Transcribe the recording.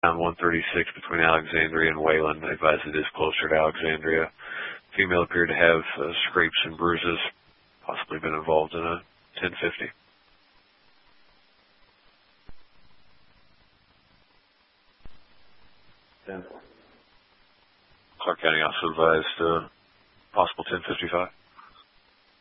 Around 136 between Alexandria and Wayland. They advise it is closer to Alexandria. Female appeared to have scrapes and bruises, possibly been involved in a 1050. Clark County also advised possible 1055.